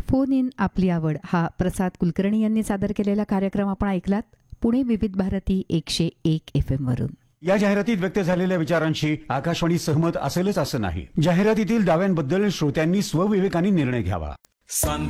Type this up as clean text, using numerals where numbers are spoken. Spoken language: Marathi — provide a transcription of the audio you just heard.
फोन इन आपली आवड हा प्रसाद कुलकर्णी यांनी सादर केलेला कार्यक्रम आपण ऐकलात. पुणे विविध भारती 101 FM वरून. या जाहिरातीत व्यक्त झालेल्या विचारांशी आकाशवाणी सहमत असेलच असं नाही. जाहिरातीतील दाव्यांबद्दल श्रोत्यांनी स्वविवेकाने निर्णय घ्यावा.